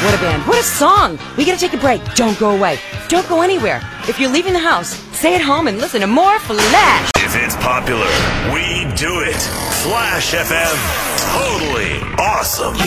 What a band. What a song. We gotta take a break. Don't go away. Don't go anywhere. If you're leaving the house, stay at home and listen to more Flash. If it's popular, we do it. Flash FM. Totally awesome.